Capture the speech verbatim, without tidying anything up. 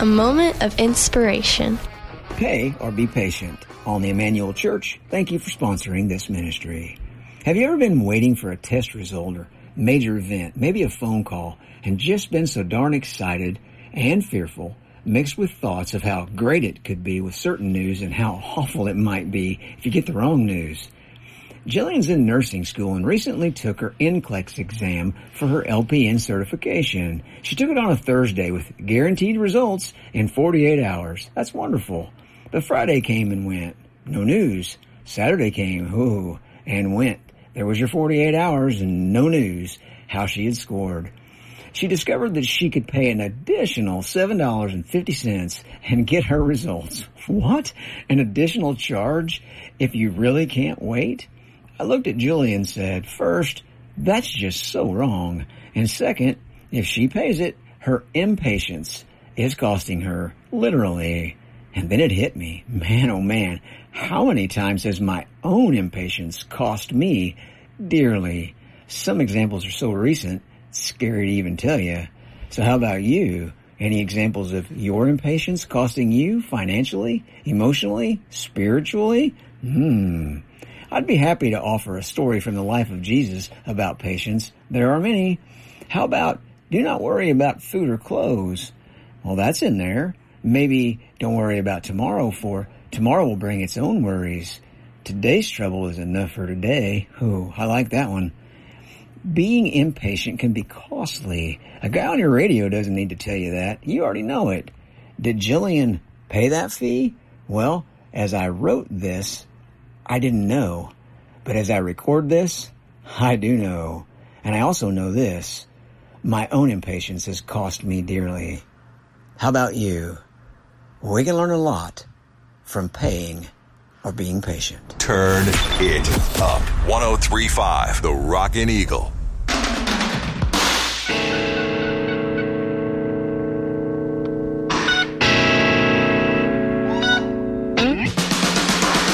A moment of inspiration. Pay or be patient. On the Emmanuel Church, thank you for sponsoring this ministry. Have you ever been waiting for a test result or major event, maybe a phone call, and just been so darn excited and fearful, mixed with thoughts of how great it could be with certain news and how awful it might be if you get the wrong news? Jillian's in nursing school and recently took her N C L E X exam for her L P N certification. She took it on a Thursday with guaranteed results in forty-eight hours. That's wonderful. But Friday came and went. No news. Saturday came, ooh, and went. There was your forty-eight hours and no news how she had scored. She discovered that she could pay an additional seven dollars and fifty cents and get her results. What? An additional charge if you really can't wait? I looked at Julie and said, first, that's just so wrong. And second, if she pays it, her impatience is costing her, literally. And then it hit me. Man, oh man, how many times has my own impatience cost me dearly? Some examples are so recent, it's scary to even tell you. So how about you? Any examples of your impatience costing you financially, emotionally, spiritually? Hmm. I'd be happy to offer a story from the life of Jesus about patience. There are many. How about, do not worry about food or clothes? Well, that's in there. Maybe don't worry about tomorrow, for tomorrow will bring its own worries. Today's trouble is enough for today. Ooh, I like that one. Being impatient can be costly. A guy on your radio doesn't need to tell you that. You already know it. Did Jillian pay that fee? Well, as I wrote this, I didn't know. But as I record this, I do know. And I also know this. My own impatience has cost me dearly. How about you? We can learn a lot from paying or being patient. Turn it up. one oh three point five, The Rockin' Eagle.